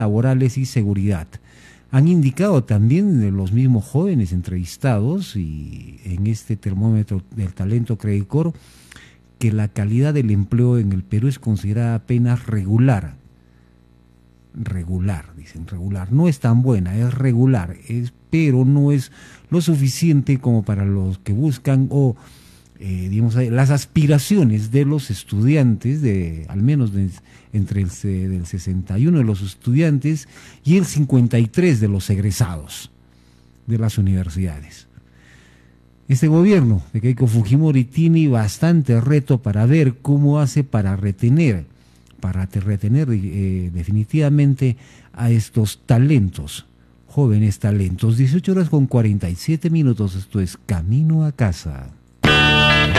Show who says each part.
Speaker 1: laborales y seguridad. Han indicado también de los mismos jóvenes entrevistados y en este termómetro del talento Credit Corp que la calidad del empleo en el Perú es considerada apenas regular. Regular, dicen regular. No es tan buena, es regular, pero no es lo suficiente como para los que buscan o digamos, las aspiraciones de los estudiantes, al menos entre del 61 de los estudiantes y el 53 de los egresados de las universidades. Este gobierno de Keiko Fujimori tiene bastante reto para ver cómo hace para retener definitivamente a estos talentos, jóvenes talentos. 18 horas con 47 minutos, esto es Camino a Casa.